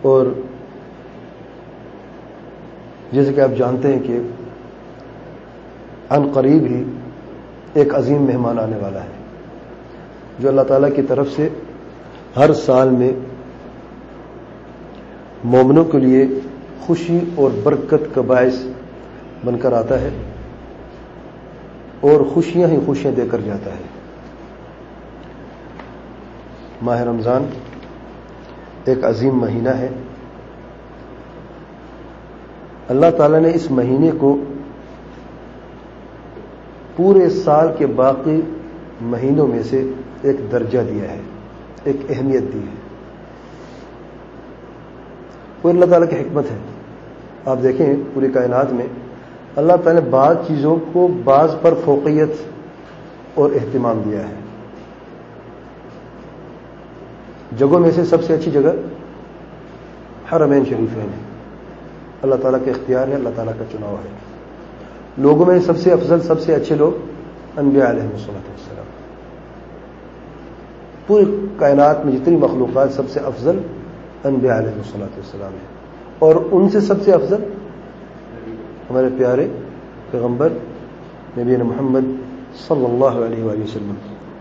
اور جیسے کہ آپ جانتے ہیں کہ عن قریب ہی ایک عظیم مہمان آنے والا ہے جو اللہ تعالیٰ کی طرف سے ہر سال میں مومنوں کے لیے خوشی اور برکت کا باعث بن کر آتا ہے اور خوشیاں ہی خوشیاں دے کر جاتا ہے۔ ماہ رمضان ایک عظیم مہینہ ہے۔ اللہ تعالیٰ نے اس مہینے کو پورے سال کے باقی مہینوں میں سے ایک درجہ دیا ہے، ایک اہمیت دی ہے۔ وہ اللہ تعالیٰ کی حکمت ہے۔ آپ دیکھیں پوری کائنات میں اللہ تعالیٰ نے بعض چیزوں کو بعض پر فوقیت اور اہتمام دیا ہے۔ جگہوں میں سے سب سے اچھی جگہ حرمین شریفین ہے، اللہ تعالیٰ کا اختیار ہے، اللہ تعالیٰ کا چناؤ ہے۔ لوگوں میں سب سے افضل، سب سے اچھے لوگ انبیاء علیہ السلام۔ پوری کائنات میں جتنی مخلوقات سب سے افضل انبیاء علیہ السلام ہیں، اور ان سے سب سے افضل ہمارے پیارے پیغمبر نبی محمد صلی اللہ علیہ وآلہ وسلم۔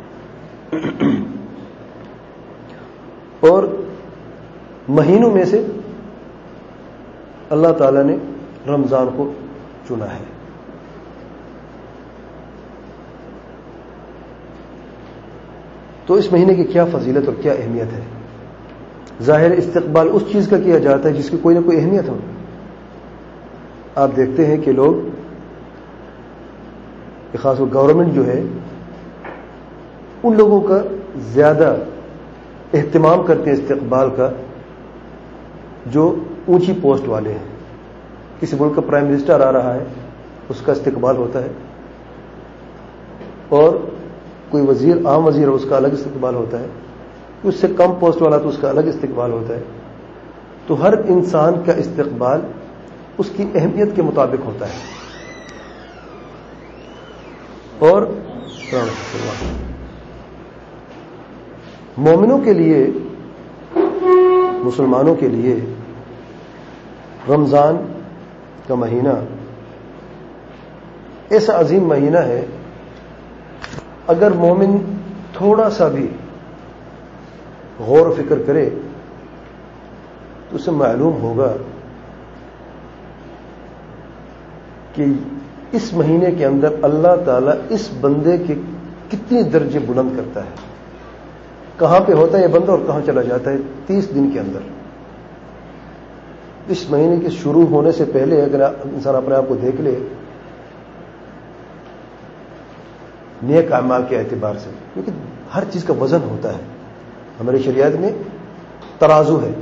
اور مہینوں میں سے اللہ تعالیٰ نے رمضان کو چنا ہے۔ تو اس مہینے کی کیا فضیلت اور کیا اہمیت ہے؟ ظاہر استقبال اس چیز کا کیا جاتا ہے جس کی کوئی نہ کوئی اہمیت ہو۔ آپ دیکھتے ہیں کہ لوگ، خاص طور گورنمنٹ جو ہے، ان لوگوں کا زیادہ اہتمام کرتے ہیں استقبال کا جو اونچی پوسٹ والے ہیں۔ کسی ملک کا پرائم منسٹر آ رہا ہے، اس کا استقبال ہوتا ہے، اور کوئی وزیر، عام وزیر ہے، اس کا الگ استقبال ہوتا ہے، اس سے کم پوسٹ والا تو اس کا الگ استقبال ہوتا ہے۔ تو ہر انسان کا استقبال اس کی اہمیت کے مطابق ہوتا ہے۔ اور مومنوں کے لیے، مسلمانوں کے لیے رمضان کا مہینہ ایسا عظیم مہینہ ہے، اگر مومن تھوڑا سا بھی غور و فکر کرے تو اسے معلوم ہوگا کہ اس مہینے کے اندر اللہ تعالیٰ اس بندے کے کتنے درجے بلند کرتا ہے، کہاں پہ ہوتا ہے یہ بندہ اور کہاں چلا جاتا ہے 30 دن کے اندر۔ اس مہینے کے شروع ہونے سے پہلے اگر انسان اپنے آپ کو دیکھ لے نیک اعمال کے اعتبار سے، کیونکہ ہر چیز کا وزن ہوتا ہے، ہماری شریعت میں ترازو ہے،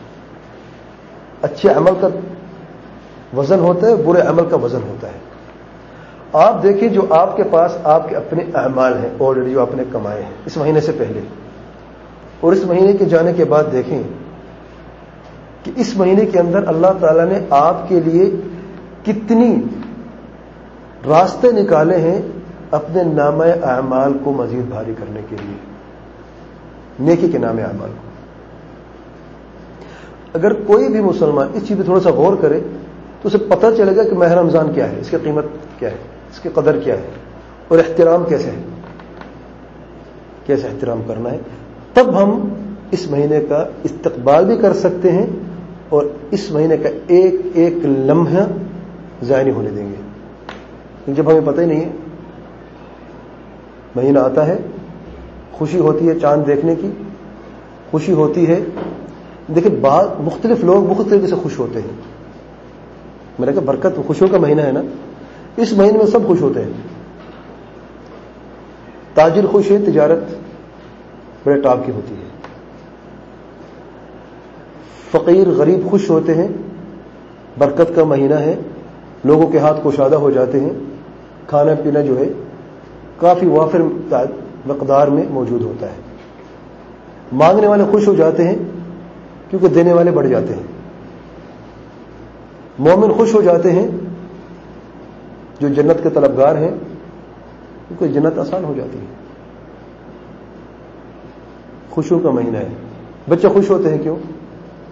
اچھے عمل کا وزن ہوتا ہے، برے عمل کا وزن ہوتا ہے۔ آپ دیکھیں جو آپ کے پاس آپ کے اپنے اعمال ہیں آلریڈی جو آپ نے کمائے ہیں اس مہینے سے پہلے، اور اس مہینے کے جانے کے بعد دیکھیں کہ اس مہینے کے اندر اللہ تعالیٰ نے آپ کے لیے کتنی راستے نکالے ہیں اپنے نامہ اعمال کو مزید بھاری کرنے کے لیے، نیکی کے نام اعمال کو۔ اگر کوئی بھی مسلمان اس چیز پہ تھوڑا سا غور کرے تو اسے پتہ چلے گا کہ ماہ رمضان کیا ہے، اس کی قیمت کیا ہے، اس کی قدر کیا ہے، اور احترام کیسے ہے، کیسے احترام کرنا ہے۔ تب ہم اس مہینے کا استقبال بھی کر سکتے ہیں اور اس مہینے کا ایک ایک لمحہ ضائع نہیں ہونے دیں گے۔ جب ہمیں پتہ ہی نہیں ہے، مہینہ آتا ہے، خوشی ہوتی ہے چاند دیکھنے کی، خوشی ہوتی ہے۔ دیکھیں بعض مختلف لوگ مختلف طریقے سے خوش ہوتے ہیں۔ میں نے کہا برکت خوشیوں کا مہینہ ہے نا، اس مہینے میں سب خوش ہوتے ہیں۔ تاجر خوش ہے، تجارت بڑے ٹاپ کی ہوتی ہے۔ فقیر غریب خوش ہوتے ہیں، برکت کا مہینہ ہے، لوگوں کے ہاتھ کشادہ ہو جاتے ہیں، کھانا پینا جو ہے کافی وافر مقدار میں موجود ہوتا ہے۔ مانگنے والے خوش ہو جاتے ہیں کیونکہ دینے والے بڑھ جاتے ہیں۔ مومن خوش ہو جاتے ہیں جو جنت کے طلبگار ہیں کیونکہ جنت آسان ہو جاتی ہے۔ خوشیوں کا مہینہ ہے۔ بچے خوش ہوتے ہیں کیوں؟